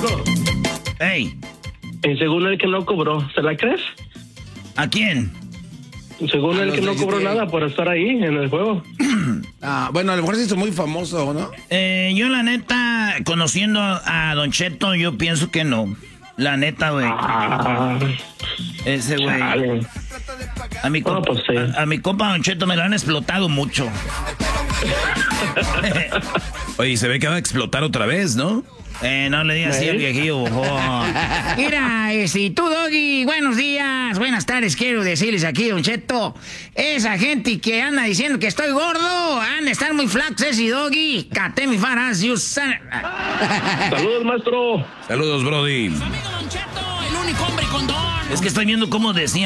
Choco. Ey. Y según el que no cobró, ¿se la crees? ¿A quién? Según el que no cobró nada por estar ahí en el juego. Bueno, a lo mejor se hizo muy famoso, ¿no? Yo la neta, conociendo a Don Cheto, yo pienso que no. La neta, güey. Ese güey. A mi compa, pues sí. a mi compa Don Cheto me lo han explotado mucho. Oye, se ve que va a explotar otra vez, ¿no? No le digas así al viejillo. Mira, tú, Doggy, buenos días, buenas tardes, quiero decirles aquí, Don Cheto. Esa gente que anda diciendo que estoy gordo, han de estar muy flacos ese Doggy. Cate mi faras, you son... Saludos, maestro. Saludos, Brody. Su amigo Don Cheto, el único hombre con don. Es que estoy viendo cómo decía.